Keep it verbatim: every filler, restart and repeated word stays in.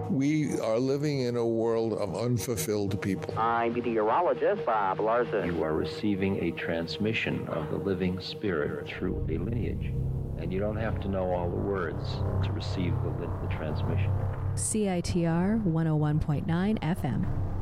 We are living in a world of unfulfilled people. I'm meteorologist Bob Larson. You are receiving a transmission of the living spirit through a lineage. And you don't have to know all the words to receive the, the transmission. C I T R one oh one point nine F M.